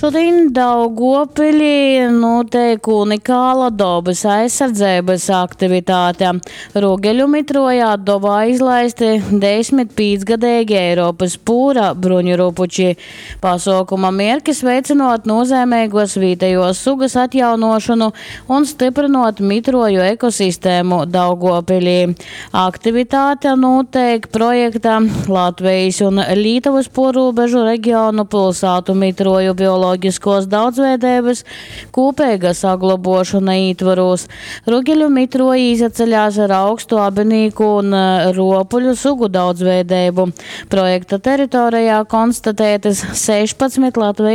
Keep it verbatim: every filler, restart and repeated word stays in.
Šodien Daugavpilī notiek unikāla dabas aizsardzības aktivitāte. Rogeļu mitrojā Dovā izlaisti desmit pīcgadīgi Eiropas pūra bruņurupuči. Pasaukuma mērķis veicinot nozīmīgos vietējos sugas atjaunošanu un stiprinot mitroju ekosistēmu Daugavpilī. Aktivitāte notiek projekta Latvijas un Lietuvas porūbežu reģionu pilsētu mitroju bioloģiskos daudzveidības kopīga saglabošana ietvaros. Rogeļu mitroji izceļās ar augstu abinīku un ropuļu sugu daudzveidību. Projekta teritorijā konstatētas sešpadsmit Latvijas